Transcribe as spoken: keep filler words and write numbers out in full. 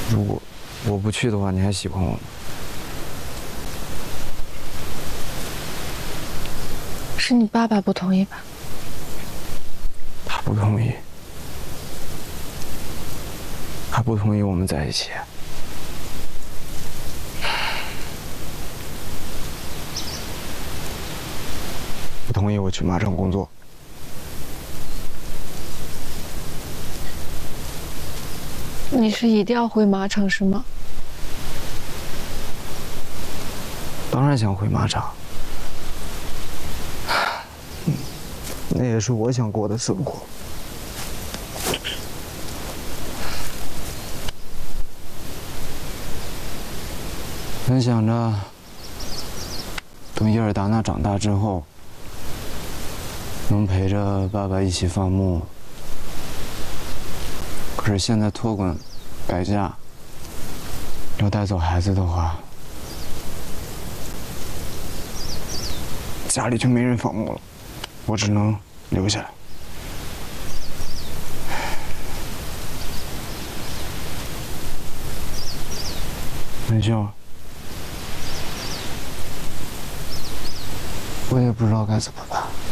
如果我不去的话，你还喜欢我吗？ 是你爸爸不同意吧？ 他不同意，他不同意我们在一起。不同意我去马城工作。 你是一定要回马城是吗？ 当然想回马场，那也是我想过的生活。本想着等伊尔达娜长大之后，能陪着爸爸一起放牧。可是现在托管、改嫁，要带走孩子的话，家里就没人放牧了，我只能留下来。文秀，我也不知道该怎么办。